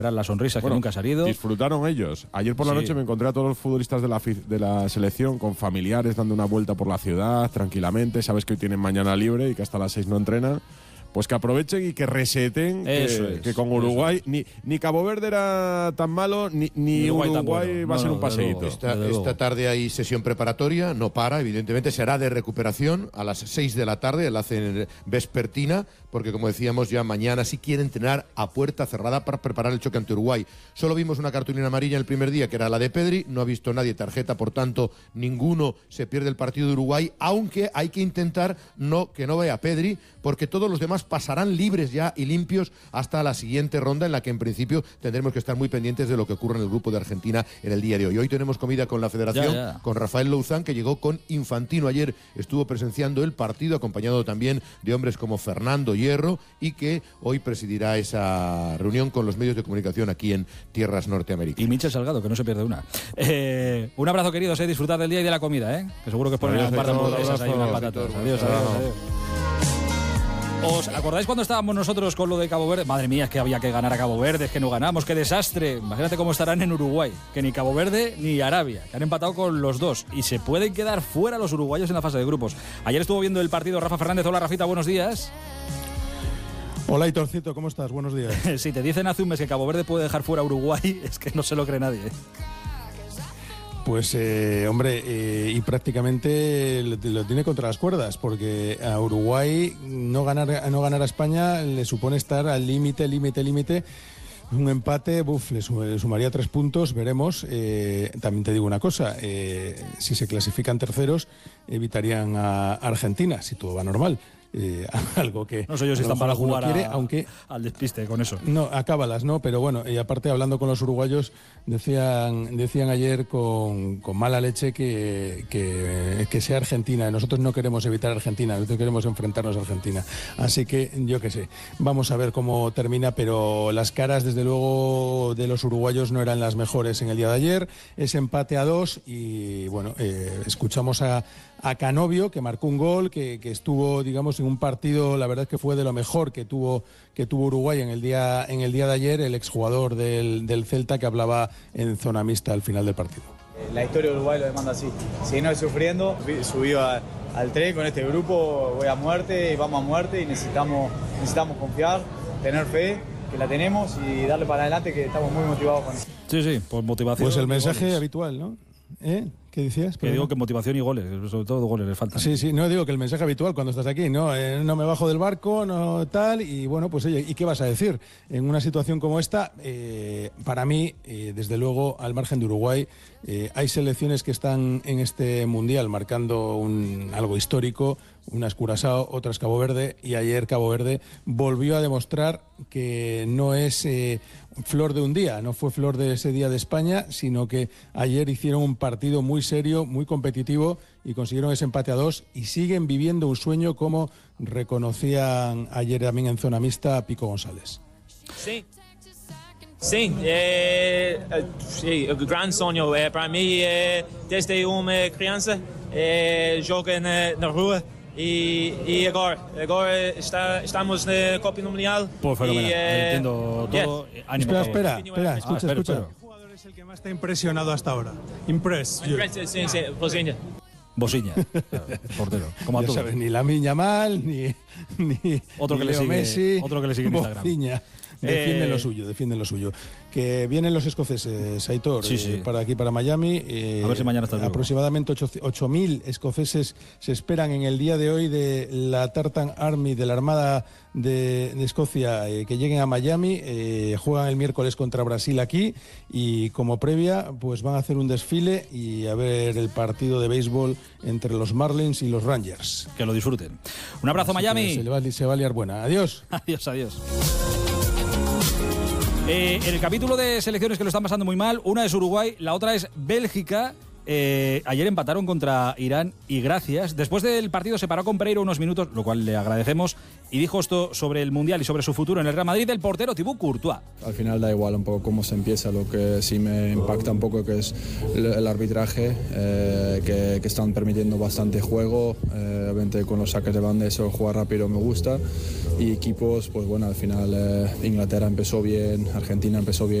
la sonrisa que nunca ha salido. Disfrutaron ellos. Ayer por la noche me encontré a todos los futbolistas de la selección con familiares dando una vuelta por la ciudad tranquilamente. Sabes que hoy tienen mañana libre y que hasta las 6 no entrenan. Pues que aprovechen y que reseten que con Uruguay ni Cabo Verde era tan malo ni Uruguay va a ser un paseíto. Esta tarde hay sesión preparatoria, no para, evidentemente será de recuperación a las 6 de la tarde, la hacen vespertina, porque como decíamos ya mañana sí quieren entrenar a puerta cerrada para preparar el choque ante Uruguay. Solo vimos una cartulina amarilla el primer día, que era la de Pedri, no ha visto nadie tarjeta, por tanto ninguno se pierde el partido de Uruguay, aunque hay que intentar que no vea Pedri, porque todos los demás pasarán libres ya y limpios hasta la siguiente ronda, en la que en principio tendremos que estar muy pendientes de lo que ocurre en el grupo de Argentina en el día de hoy. Hoy tenemos comida con la Federación, con Rafael Louzán, que llegó con Infantino. Ayer estuvo presenciando el partido, acompañado también de hombres como Fernando Hierro, y que hoy presidirá esa reunión con los medios de comunicación aquí en tierras norteamericanas. Y Michel Salgado, que no se pierde una. Un abrazo, queridos, disfrutar del día y de la comida, que seguro que os ponen un par de hamburguesas ahí, unas patatas. Adiós. ¿Os acordáis cuando estábamos nosotros con lo de Cabo Verde? Madre mía, es que había que ganar a Cabo Verde, es que no ganamos, qué desastre. Imagínate cómo estarán en Uruguay, que ni Cabo Verde ni Arabia, que han empatado con los dos y se pueden quedar fuera los uruguayos en la fase de grupos. Ayer estuvo viendo el partido Rafa Fernández. Hola, Rafita, buenos días. Hola, Hitorcito, ¿cómo estás? Buenos días. Si te dicen hace un mes que Cabo Verde puede dejar fuera a Uruguay, es que no se lo cree nadie. Pues, hombre, y prácticamente lo tiene contra las cuerdas, porque a Uruguay no ganar a España le supone estar al límite. Un empate, le sumaría 3 puntos, veremos. También te digo una cosa, si se clasifican terceros, evitarían a Argentina, si todo va normal. Algo que no sé yo si están para jugar aunque al despiste con eso. No, a cábalas, no, pero bueno, y aparte hablando con los uruguayos decían ayer con mala leche que sea Argentina. Nosotros no queremos evitar a Argentina, nosotros queremos enfrentarnos a Argentina. Así que yo qué sé, vamos a ver cómo termina, pero las caras desde luego de los uruguayos no eran las mejores en el día de ayer. Ese empate a 2 y bueno, escuchamos a Canovio, que marcó un gol, que estuvo, digamos, en un partido, la verdad es que fue de lo mejor que tuvo Uruguay en el día de ayer, el exjugador del Celta, que hablaba en zona mixta al final del partido. La historia de Uruguay lo demanda así. Si no es sufriendo, subí al tren con este grupo, voy a muerte y vamos a muerte y necesitamos confiar, tener fe, que la tenemos y darle para adelante, que estamos muy motivados con eso. Sí, pues motivación. Pues el mensaje habitual, ¿no? ¿Qué decías? Que digo que motivación y goles, sobre todo goles les faltan. Sí, no digo que el mensaje habitual cuando estás aquí, no me bajo del barco, no tal, y bueno, pues oye, ¿y qué vas a decir? En una situación como esta, para mí, desde luego, al margen de Uruguay, hay selecciones que están en este Mundial marcando algo histórico, unas Curazao, otras Cabo Verde, y ayer Cabo Verde volvió a demostrar que no es flor de un día, no fue flor de ese día de España, sino que ayer hicieron un partido muy serio, muy competitivo y consiguieron ese empate a 2 y siguen viviendo un sueño, como reconocían ayer también en zona mixta Pico González. Sí, un gran sueño para mí. Desde una crianza jogué en la rua y ahora estamos en la Copa Mundial. Pues fenomenal, entiendo todo. Espera, escucha. ¿Qué jugador es el que más te ha impresionado hasta ahora? Sí, Bosiña. Bosiña, claro, portero. Como a ya todos. sabes, ni Lamine Yamal, ni otro que Leo le sigue, Messi, otro que le sigue en Instagram. Bosiña. Defienden lo suyo. Que vienen los escoceses, Aitor, para aquí, para Miami. A ver si mañana está aproximadamente 8.000 escoceses se esperan en el día de hoy de la Tartan Army, de la Armada de Escocia, que lleguen a Miami. Juegan el miércoles contra Brasil aquí y como previa pues van a hacer un desfile y a ver el partido de béisbol entre los Marlins y los Rangers. Que lo disfruten. Un abrazo, Miami. Se va a liar buena. Adiós. Adiós. En el capítulo de selecciones que lo están pasando muy mal, una es Uruguay, la otra es Bélgica. Ayer empataron contra Irán y gracias. Después del partido se paró con Pereiro unos minutos, lo cual le agradecemos, y dijo esto sobre el Mundial y sobre su futuro en el Real Madrid, del portero Thibaut Courtois. Al final da igual un poco cómo se empieza, lo que sí me impacta un poco que es el arbitraje, que están permitiendo bastante juego, obviamente con los saques de banda eso, jugar rápido me gusta, y equipos, pues bueno, al final Inglaterra empezó bien, Argentina empezó bien.